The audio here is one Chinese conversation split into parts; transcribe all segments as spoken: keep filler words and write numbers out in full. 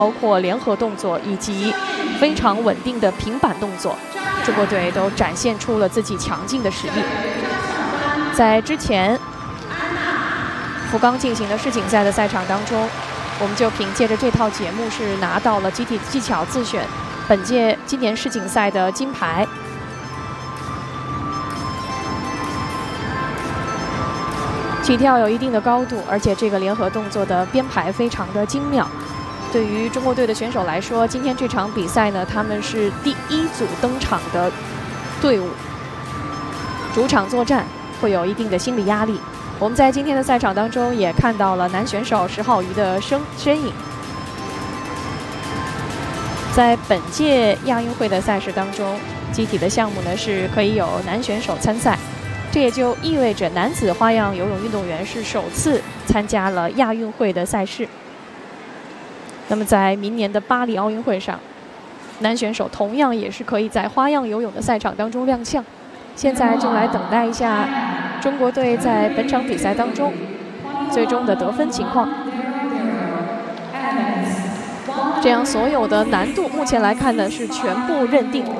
包括联合动作以及非常稳定的平板动作，中国队都展现出了自己强劲的实力。在之前福冈进行的世锦赛的赛场当中，我们就凭借着这套节目是拿到了集体技巧自选本届今年世锦赛的金牌。起跳有一定的高度，而且这个联合动作的编排非常的精妙。对于中国队的选手来说，今天这场比赛呢，他们是第一组登场的队伍，主场作战会有一定的心理压力。我们在今天的赛场当中也看到了男选手石浩瑜的身身影。在本届亚运会的赛事当中，集体的项目呢是可以有男选手参赛，这也就意味着男子花样游泳运动员是首次参加了亚运会的赛事。那么在明年的巴黎奥运会上，男选手同样也是可以在花样游泳的赛场当中亮相。现在就来等待一下中国队在本场比赛当中最终的得分情况。这样所有的难度目前来看呢是全部认定。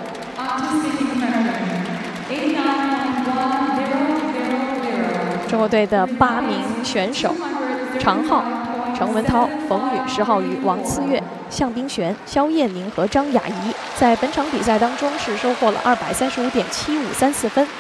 中国队的八名选手：常浩、陈文涛、冯宇、石浩瑜、王思月、向冰璇、肖燕宁和张雅怡，在本场比赛当中是收获了二百三十五点七五三四分。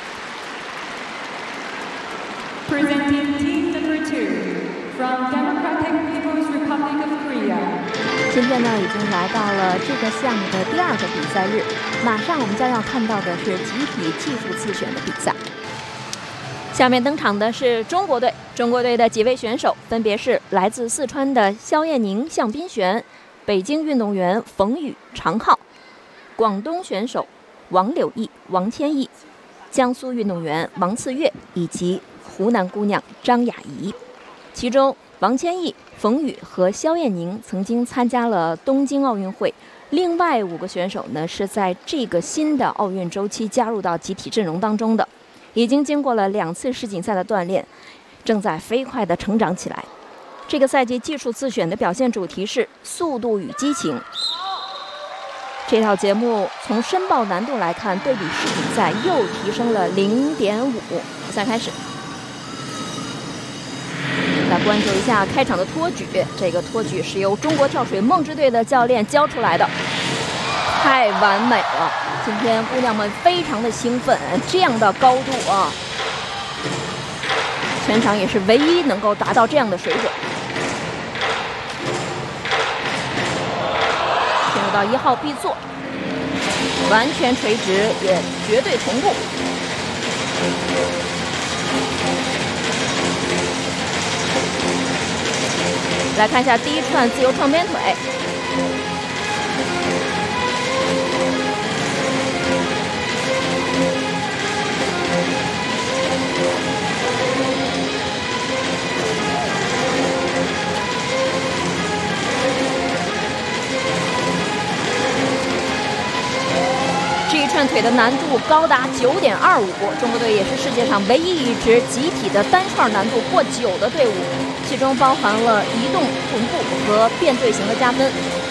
Presenting team number two from Democratic People's Republic of Korea。 今天呢，已经来到了这个项目的第二个比赛日，马上我们将要看到的是集体技术自选的比赛。下面登场的是中国队，中国队的几位选手分别是来自四川的肖燕宁、向冰璇，北京运动员冯宇、常浩，广东选手王柳毅、王千艺，江苏运动员王次月以及湖南姑娘张雅怡。其中王千艺、冯宇和肖燕宁曾经参加了东京奥运会，另外五个选手呢是在这个新的奥运周期加入到集体阵容当中的，已经经过了两次世锦赛的锻炼，正在飞快地成长起来。这个赛季技术自选的表现主题是速度与激情。这套节目从申报难度来看，对比世锦赛又提升了零点五。比赛开始，来关注一下开场的托举。这个托举是由中国跳水梦之队的教练教出来的，太完美了！今天姑娘们非常的兴奋，这样的高度啊，全场也是唯一能够达到这样的水准。进入到一号 B 座，完全垂直，也绝对同步。来看一下第一串自由创边腿。这一串腿的难度高达九点二五，中国队也是世界上唯一一支集体的单串难度过九的队伍，其中包含了移动、同步和变队型的加分。